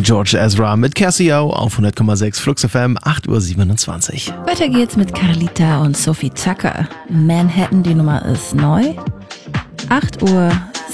George Ezra mit Casio auf 100,6 Flux FM, 8:27 Uhr. Weiter geht's mit Carlita und Sophie Tucker. Manhattan, die Nummer ist neu. 8:27 Uhr.